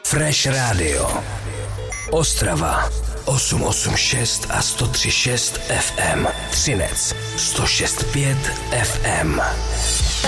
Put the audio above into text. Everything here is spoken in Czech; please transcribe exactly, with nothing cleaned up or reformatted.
Fresh Radio Ostrava osm osm šest a sto tři šest ef em, Třinec sto šest pět ef em.